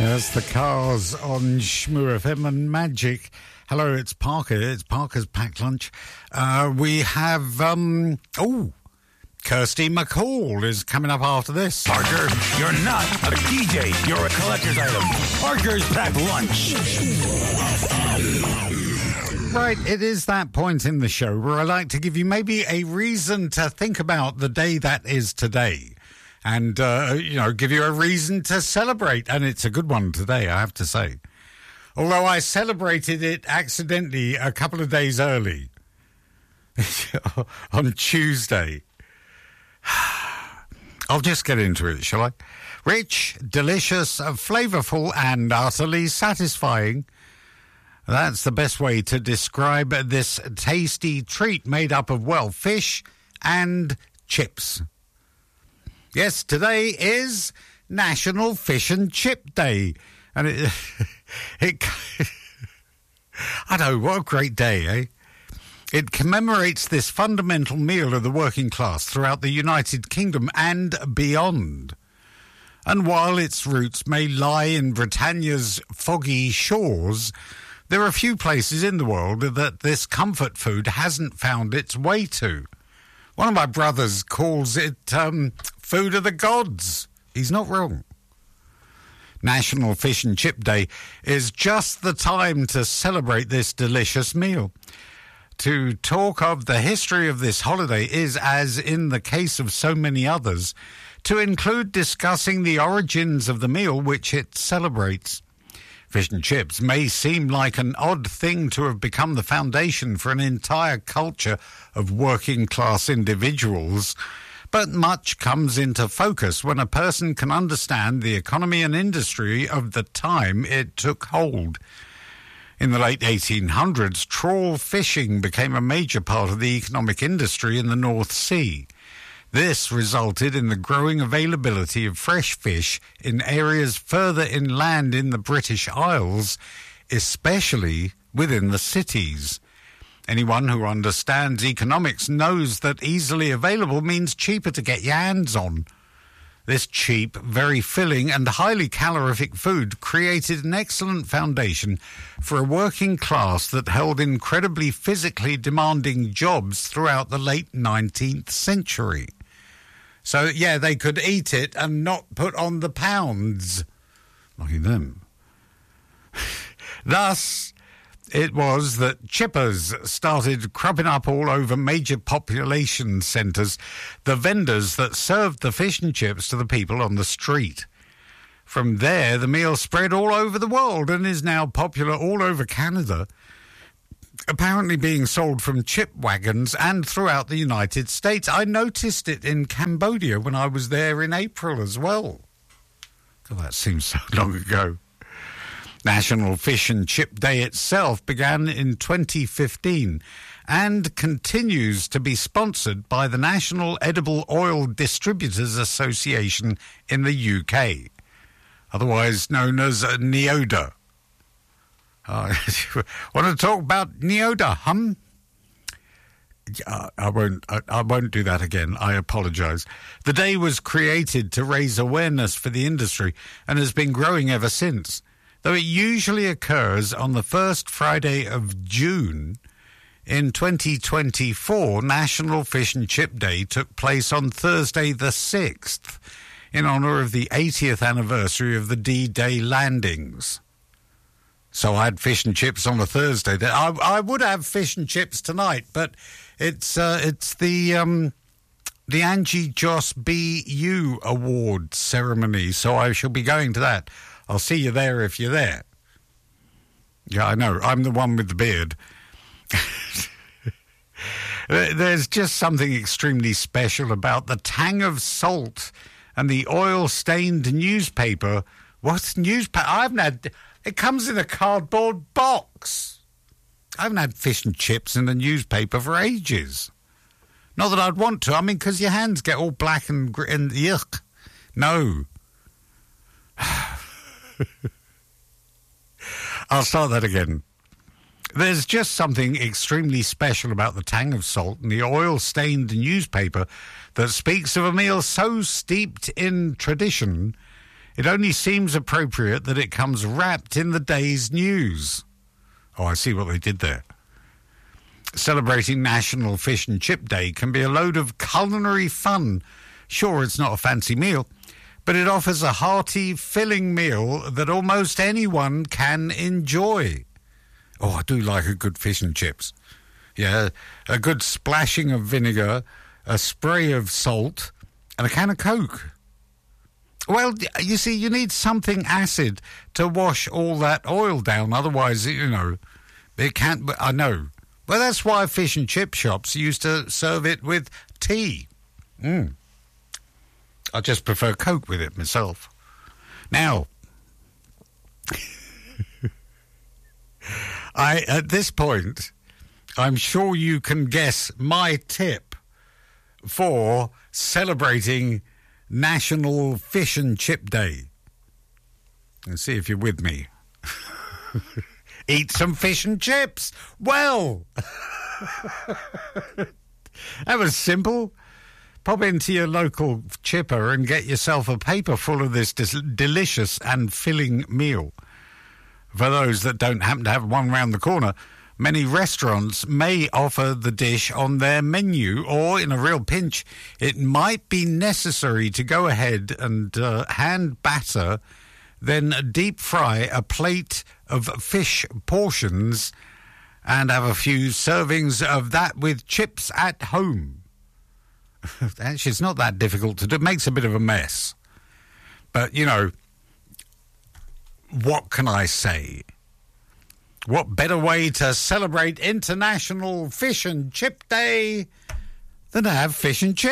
That's the Cars on Shmoo FM and Magic. Hello, it's Parker. It's Parker's Packed Lunch. We have, Kirsty McCall is coming up after this. Parker, you're not a DJ. You're a collector's item. Parker's Packed Lunch. Right, it is that point in the show where I like to give you maybe a reason to think about the day that is today. And, give you a reason to celebrate. And it's a good one today, I have to say. Although I celebrated it accidentally a couple of days early. On Tuesday. I'll just get into it, shall I? Rich, delicious, flavourful and utterly satisfying. That's the best way to describe this tasty treat made up of, well, fish and chips. Yes, today is National Fish and Chip Day. And I know, what a great day, eh? It commemorates this fundamental meal of the working class throughout the United Kingdom and beyond. And while its roots may lie in Britannia's foggy shores, there are few places in the world that this comfort food hasn't found its way to. One of my brothers calls it food of the gods. He's not wrong. National Fish and Chip Day is just the time to celebrate this delicious meal. To talk of the history of this holiday is, as in the case of so many others, to include discussing the origins of the meal which it celebrates. Fish and chips may seem like an odd thing to have become the foundation for an entire culture of working-class individuals, but much comes into focus when a person can understand the economy and industry of the time it took hold. In the late 1800s, trawl fishing became a major part of the economic industry in the North Sea. This resulted in the growing availability of fresh fish in areas further inland in the British Isles, especially within the cities. Anyone who understands economics knows that easily available means cheaper to get your hands on. This cheap, very filling and highly calorific food created an excellent foundation for a working class that held incredibly physically demanding jobs throughout the late 19th century. So, yeah, they could eat it and not put on the pounds. Lucky them. Thus, it was that chippers started cropping up all over major population centres, the vendors that served the fish and chips to the people on the street. From there, the meal spread all over the world and is now popular all over Canada, apparently being sold from chip wagons and throughout the United States. I noticed it in Cambodia when I was there in April as well. God, that seems so long ago. National Fish and Chip Day itself began in 2015 and continues to be sponsored by the National Edible Oil Distributors Association in the UK, otherwise known as NEODA. Want to talk about NEODA, I won't do that again. I apologise. The day was created to raise awareness for the industry and has been growing ever since. Though it usually occurs on the first Friday of June, in 2024, National Fish and Chip Day took place on Thursday the 6th in honour of the 80th anniversary of the D-Day landings. So I had fish and chips on a Thursday. I would have fish and chips tonight, but it's the Angie Joss BU Award ceremony, so I shall be going to that. I'll see you there if you're there. Yeah, I know. I'm the one with the beard. There's just something extremely special about the tang of salt and the oil-stained newspaper. What newspaper? I haven't had... It comes in a cardboard box. I haven't had fish and chips in the newspaper for ages. Not that I'd want to. I mean, because your hands get all black and yuck. No. I'll start that again. There's just something extremely special about the tang of salt and the oil-stained newspaper that speaks of a meal so steeped in tradition It only seems appropriate that it comes wrapped in the day's news. Oh, I see what they did there. Celebrating National Fish and Chip Day can be a load of culinary fun. Sure, it's not a fancy meal, but it offers a hearty, filling meal that almost anyone can enjoy. Oh, I do like a good fish and chips. Yeah, a good splashing of vinegar, a spray of salt, and a can of Coke. Well, you see, you need something acid to wash all that oil down. Otherwise, it can't... I know. Well, that's why fish and chip shops used to serve it with tea. I just prefer Coke with it myself. Now, at this point, I'm sure you can guess my tip for celebrating National Fish and Chip Day. Let's see if you're with me. Eat some fish and chips. Well, that was simple. Pop into your local chipper and get yourself a paper full of this delicious and filling meal. For those that don't happen to have one round the corner, many restaurants may offer the dish on their menu, or in a real pinch, it might be necessary to go ahead and hand batter, then deep fry a plate of fish portions and have a few servings of that with chips at home. Actually, it's not that difficult to do. It makes a bit of a mess. But, what can I say? What better way to celebrate International Fish and Chip Day than to have fish and chips?